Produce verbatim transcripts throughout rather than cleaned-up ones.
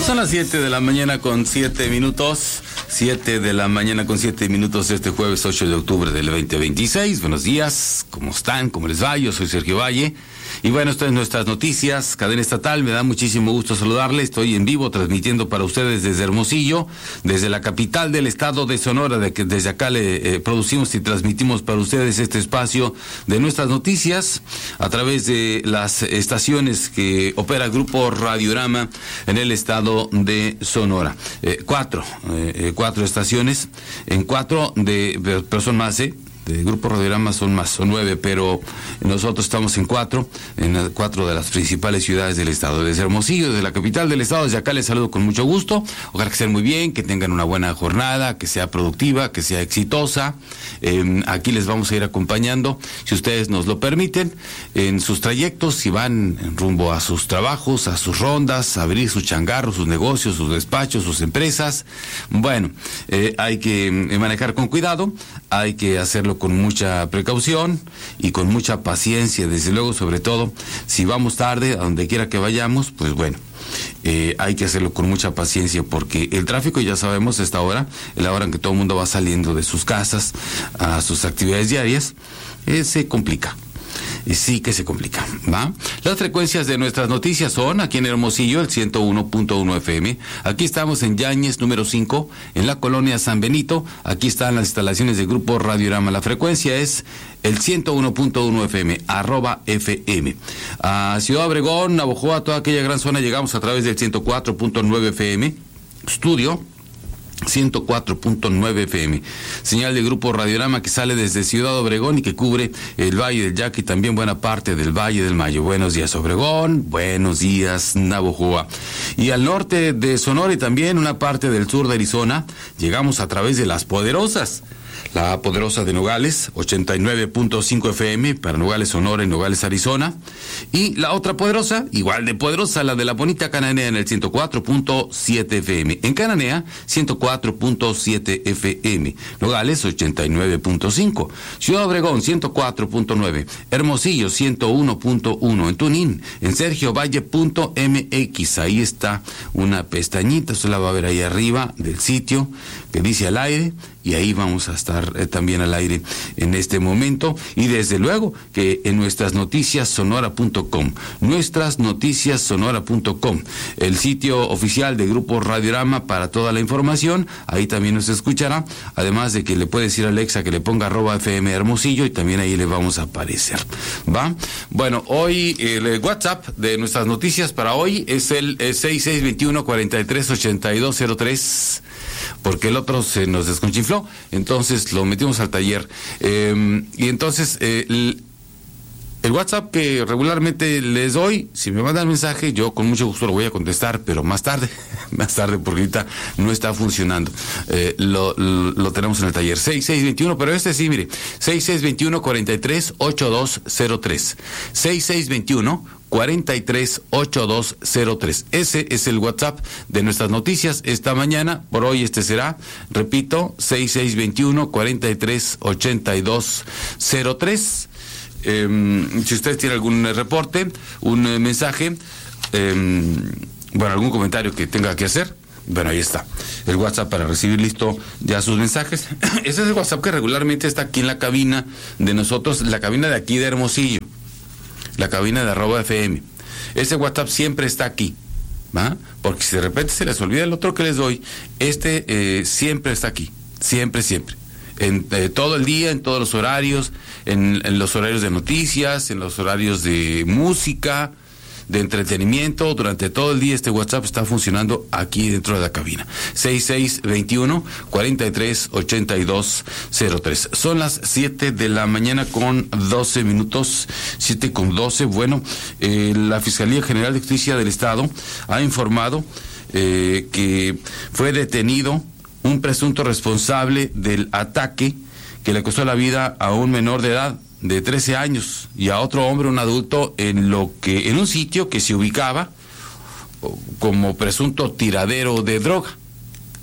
Son las siete de la mañana con siete minutos. siete de la mañana con siete minutos este jueves ocho de octubre del veinte veintiséis. Buenos días, ¿cómo están? ¿Cómo les va? Yo soy Sergio Valle. Y bueno, esto es Nuestras Noticias, cadena estatal. Me da muchísimo gusto saludarle. Estoy en vivo transmitiendo para ustedes desde Hermosillo, desde la capital del estado de Sonora, de que desde acá le eh, producimos y transmitimos para ustedes este espacio de Nuestras Noticias a través de las estaciones que opera el Grupo Radiorama en el estado de Sonora. Eh, cuatro, eh, cuatro estaciones, en cuatro de, pero son más, ¿eh? De Grupo Radiorama son más, son nueve, pero nosotros estamos en cuatro, en cuatro de las principales ciudades del estado. Desde Hermosillo, desde la capital del estado, desde acá les saludo con mucho gusto. Ojalá que estén muy bien, que tengan una buena jornada, que sea productiva, que sea exitosa. Eh, aquí les vamos a ir acompañando, si ustedes nos lo permiten, en sus trayectos, si van en rumbo a sus trabajos, a sus rondas, a abrir sus changarros, sus negocios, sus despachos, sus empresas. Bueno, eh, hay que manejar con cuidado, hay que hacerlo con mucha precaución y con mucha paciencia, desde luego, sobre todo si vamos tarde, a donde quiera que vayamos, pues bueno, eh, hay que hacerlo con mucha paciencia, porque el tráfico, ya sabemos, a esta hora, es la hora en que todo el mundo va saliendo de sus casas a sus actividades diarias, eh, se complica. Y sí que se complica, ¿va? Las frecuencias de Nuestras Noticias son aquí en Hermosillo, el ciento uno punto uno F M. Aquí estamos en Yáñez, número cinco, en la colonia San Benito. Aquí están las instalaciones del Grupo Radiorama. La frecuencia es el ciento uno punto uno F M, arroba F M. A Ciudad Obregón, Navojoa, toda aquella gran zona, llegamos a través del ciento cuatro punto nueve F M. Estudio ciento cuatro punto nueve F M, señal de Grupo Radiorama que sale desde Ciudad Obregón y que cubre el Valle del Yaqui y también buena parte del Valle del Mayo. Buenos días Obregón, buenos días Navojoa. Y al norte de Sonora y también una parte del sur de Arizona, llegamos a través de Las Poderosas. La Poderosa de Nogales, ochenta y nueve punto cinco F M para Nogales, Sonora y Nogales, Arizona. Y la otra poderosa, igual de poderosa, la de la bonita Cananea en el ciento cuatro punto siete F M. En Cananea, ciento cuatro punto siete F M. Nogales, ochenta y nueve punto cinco. Ciudad Obregón, ciento cuatro punto nueve. Hermosillo, ciento uno punto uno. En Tunín, en sergio valle punto M X. Ahí está una pestañita, usted la va a ver ahí arriba del sitio que dice al aire. Y ahí vamos a estar eh, también al aire en este momento. Y desde luego que en nuestras noticias sonora punto com, nuestras noticias sonora punto com, el sitio oficial de Grupo Radiorama para toda la información, ahí también nos escuchará, además de que le puede decir a Alexa que le ponga arroba F M Hermosillo y también ahí le vamos a aparecer, ¿va? Bueno, hoy el WhatsApp de nuestras noticias para hoy es el, el seis seis dos uno, cuatro tres, ocho dos cero tres, porque el otro se nos desconchifló, entonces lo metimos al taller. Eh, y entonces, eh, el, el WhatsApp que regularmente les doy, si me mandan mensaje, yo con mucho gusto lo voy a contestar, pero más tarde, más tarde, porque ahorita no está funcionando. Eh, lo, lo, lo tenemos en el taller. seis seis dos uno, pero este sí, mire, seis seis dos uno, cuatro tres, ocho dos cero tres. seis seis dos uno, cuatro tres, ocho dos cero tres. Ese es el WhatsApp de Nuestras Noticias esta mañana. Por hoy este será, repito, seis seis dos uno, cuatro tres, ocho dos cero tres. Eh, si usted tiene algún reporte, un eh, mensaje, eh, bueno, algún comentario que tenga que hacer, bueno, ahí está el WhatsApp para recibir listo ya sus mensajes. Ese es el WhatsApp que regularmente está aquí en la cabina de nosotros, la cabina de aquí de Hermosillo, la cabina de arroba F M. Ese WhatsApp siempre está aquí, ¿va? Porque si de repente se les olvida el otro que les doy, este eh, siempre está aquí, siempre, siempre. En eh, todo el día, en todos los horarios, en, en los horarios de noticias, en los horarios de música, de entretenimiento, durante todo el día este WhatsApp está funcionando aquí dentro de la cabina. seis seis dos uno, cuatro tres, ocho dos cero tres. Son las siete de la mañana con doce minutos, siete con doce. Bueno, eh, la Fiscalía General de Justicia del Estado ha informado eh, que fue detenido un presunto responsable del ataque que le costó la vida a un menor de edad de trece años y a otro hombre, un adulto, en lo que en un sitio que se ubicaba como presunto tiradero de droga.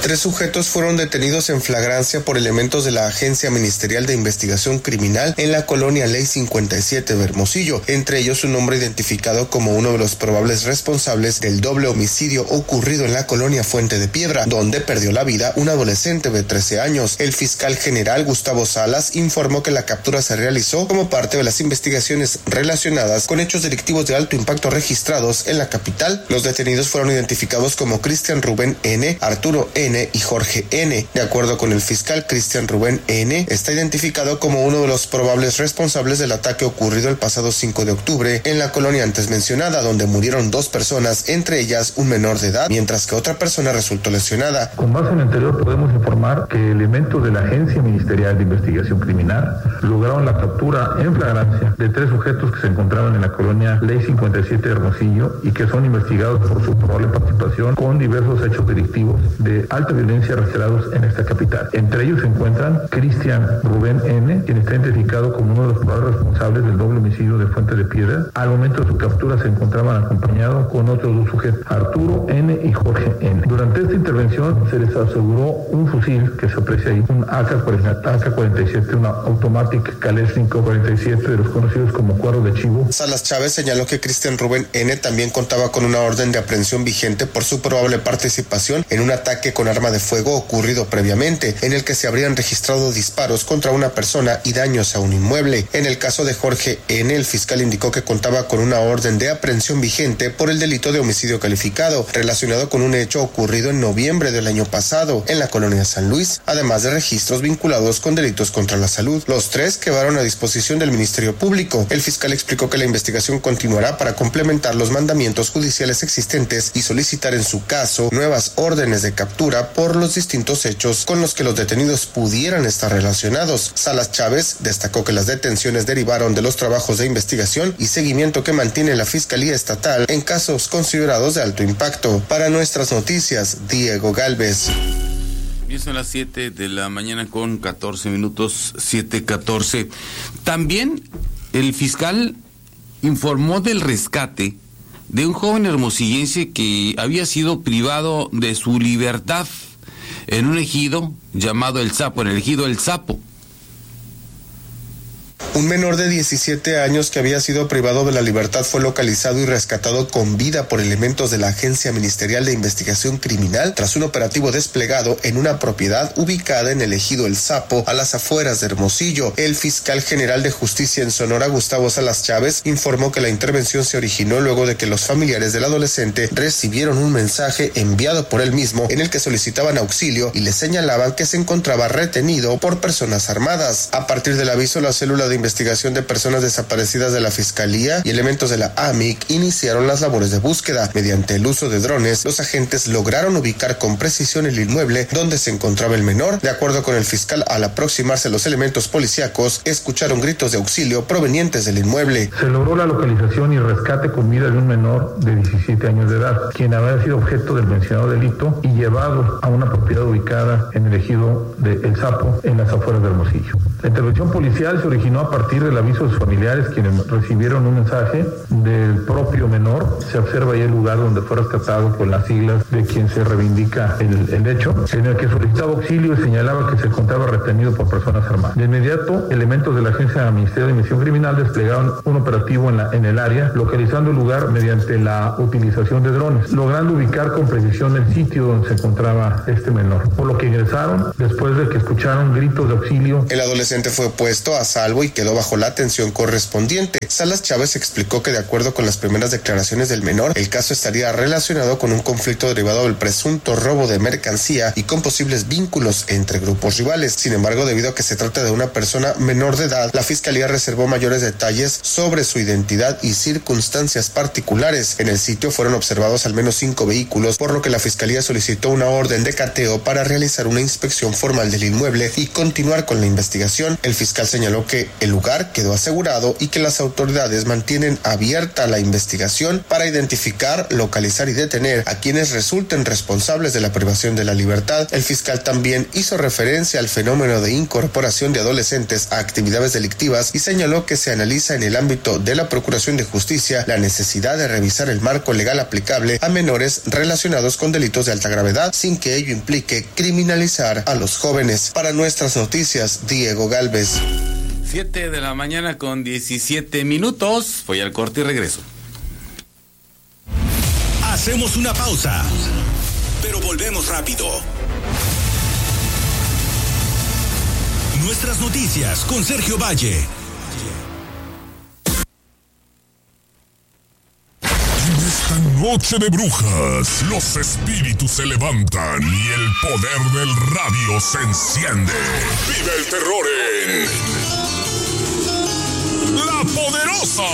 Tres sujetos fueron detenidos en flagrancia por elementos de la Agencia Ministerial de Investigación Criminal en la colonia Ley cincuenta y siete de Hermosillo, entre ellos un hombre identificado como uno de los probables responsables del doble homicidio ocurrido en la colonia Fuente de Piedra, donde perdió la vida un adolescente de trece años. El fiscal general Gustavo Salas informó que la captura se realizó como parte de las investigaciones relacionadas con hechos delictivos de alto impacto registrados en la capital. Los detenidos fueron identificados como Cristian Rubén N., Arturo N. y Jorge N. De acuerdo con el fiscal, Cristian Rubén N. está identificado como uno de los probables responsables del ataque ocurrido el pasado cinco de octubre en la colonia antes mencionada, donde murieron dos personas, entre ellas un menor de edad, mientras que otra persona resultó lesionada. Con base en lo anterior podemos informar que elementos de la Agencia Ministerial de Investigación Criminal lograron la captura en flagrancia de tres sujetos que se encontraban en la colonia Ley cincuenta y siete de Hermosillo y que son investigados por su probable participación con diversos hechos delictivos de alta violencia registrados en esta capital. Entre ellos se encuentran Cristian Rubén N., quien está identificado como uno de los probables responsables del doble homicidio de Fuente de Piedra. Al momento de su captura se encontraban acompañados con otros dos sujetos, Arturo N. y Jorge N. Durante esta intervención se les aseguró un fusil que se aprecia ahí, un A K cuarenta y siete, una Automatic Kalashnikov cuarenta y siete, de los conocidos como cuero de chivo. Salas Chávez señaló que Cristian Rubén N. también contaba con una orden de aprehensión vigente por su probable participación en un ataque con arma de fuego ocurrido previamente, en el que se habrían registrado disparos contra una persona y daños a un inmueble. En el caso de Jorge N., el fiscal indicó que contaba con una orden de aprehensión vigente por el delito de homicidio calificado, relacionado con un hecho ocurrido en noviembre del año pasado en la colonia San Luis, además de registros vinculados con delitos contra la salud. Los tres quedaron a disposición del Ministerio Público. El fiscal explicó que la investigación continuará para complementar los mandamientos judiciales existentes y solicitar en su caso nuevas órdenes de captura por los distintos hechos con los que los detenidos pudieran estar relacionados. Salas Chávez destacó que las detenciones derivaron de los trabajos de investigación y seguimiento que mantiene la Fiscalía Estatal en casos considerados de alto impacto. Para Nuestras Noticias, Diego Galvez. Y son las siete de la mañana con catorce minutos, siete catorce. También el fiscal informó del rescate de un joven hermosillense que había sido privado de su libertad en un ejido llamado El Sapo, en el ejido El Sapo. Un menor de diecisiete años que había sido privado de la libertad fue localizado y rescatado con vida por elementos de la Agencia Ministerial de Investigación Criminal tras un operativo desplegado en una propiedad ubicada en el ejido El Sapo, a las afueras de Hermosillo. El fiscal general de Justicia en Sonora, Gustavo Salas Chávez, informó que la intervención se originó luego de que los familiares del adolescente recibieron un mensaje enviado por él mismo en el que solicitaban auxilio y le señalaban que se encontraba retenido por personas armadas. A partir del aviso, la célula de investigación de personas desaparecidas de la Fiscalía y elementos de la A M I C iniciaron las labores de búsqueda. Mediante el uso de drones, los agentes lograron ubicar con precisión el inmueble donde se encontraba el menor. De acuerdo con el fiscal, al aproximarse los elementos policíacos, escucharon gritos de auxilio provenientes del inmueble. Se logró la localización y rescate con vida de un menor de diecisiete años de edad, quien había sido objeto del mencionado delito y llevado a una propiedad ubicada en el ejido de El Sapo, en las afueras de Hermosillo. La intervención policial se originó a partir del aviso de sus familiares, quienes recibieron un mensaje del propio menor. Se observa ahí el lugar donde fue rescatado con las siglas de quien se reivindica el, el hecho, en el que solicitaba auxilio y señalaba que se encontraba retenido por personas armadas. De inmediato, elementos de la Agencia Ministerial de Investigación Criminal desplegaron un operativo en, la, en el área, localizando el lugar mediante la utilización de drones, logrando ubicar con precisión el sitio donde se encontraba este menor, por lo que ingresaron después de que escucharon gritos de auxilio. El adolescente fue puesto a salvo y quedó bajo la atención correspondiente. Salas Chávez explicó que de acuerdo con las primeras declaraciones del menor, el caso estaría relacionado con un conflicto derivado del presunto robo de mercancía y con posibles vínculos entre grupos rivales. Sin embargo, debido a que se trata de una persona menor de edad, la Fiscalía reservó mayores detalles sobre su identidad y circunstancias particulares. En el sitio fueron observados al menos cinco vehículos, por lo que la Fiscalía solicitó una orden de cateo para realizar una inspección formal del inmueble y continuar con la investigación. investigación. El fiscal señaló que el lugar quedó asegurado y que las autoridades mantienen abierta la investigación para identificar, localizar y detener a quienes resulten responsables de la privación de la libertad. El fiscal también hizo referencia al fenómeno de incorporación de adolescentes a actividades delictivas y señaló que se analiza en el ámbito de la Procuración de Justicia la necesidad de revisar el marco legal aplicable a menores relacionados con delitos de alta gravedad sin que ello implique criminalizar a los jóvenes. Para nuestras noticias, Diego Galvez. siete de la mañana con diecisiete minutos. Voy al corte y regreso. Hacemos una pausa, pero volvemos rápido. Nuestras noticias con Sergio Valle. En esta noche de brujas, los espíritus se levantan y el poder del radio se enciende. ¡Vive el terror en La Poderosa!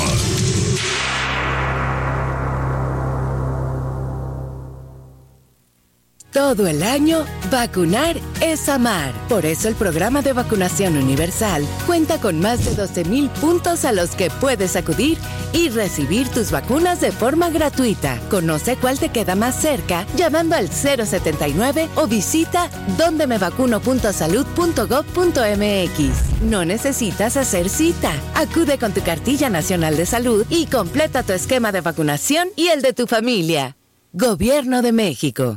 Todo el año, vacunar es amar. Por eso el programa de vacunación universal cuenta con más de doce mil puntos a los que puedes acudir y recibir tus vacunas de forma gratuita. Conoce cuál te queda más cerca llamando al cero setenta y nueve o visita donde me vacuno punto salud punto gob punto eme equis. No necesitas hacer cita. Acude con tu cartilla nacional de salud y completa tu esquema de vacunación y el de tu familia. Gobierno de México.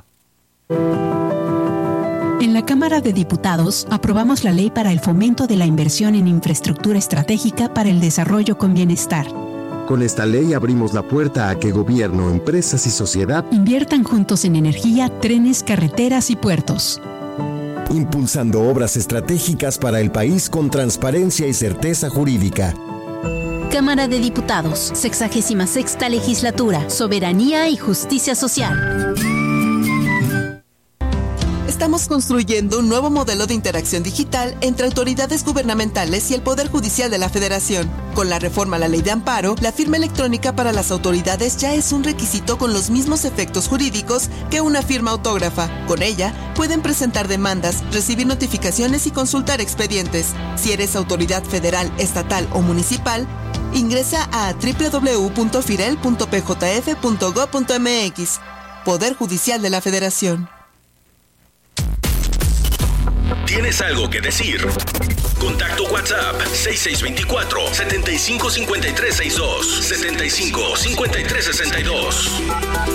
En la Cámara de Diputados aprobamos la ley para el fomento de la inversión en infraestructura estratégica para el desarrollo con bienestar. Con esta ley abrimos la puerta a que gobierno, empresas y sociedad inviertan juntos en energía, trenes, carreteras y puertos. Impulsando obras estratégicas para el país con transparencia y certeza jurídica. Cámara de Diputados, sexagésima sexta legislatura, soberanía y justicia social. Estamos construyendo un nuevo modelo de interacción digital entre autoridades gubernamentales y el Poder Judicial de la Federación. Con la reforma a la Ley de Amparo, la firma electrónica para las autoridades ya es un requisito con los mismos efectos jurídicos que una firma autógrafa. Con ella, pueden presentar demandas, recibir notificaciones y consultar expedientes. Si eres autoridad federal, estatal o municipal, ingresa a doble u doble u doble u punto firel punto p j f punto gob punto eme equis. Poder Judicial de la Federación. ¿Tienes algo que decir? Contacto WhatsApp seis seis dos cuatro, siete cinco cinco tres seis dos, siete cinco cinco tres seis dos.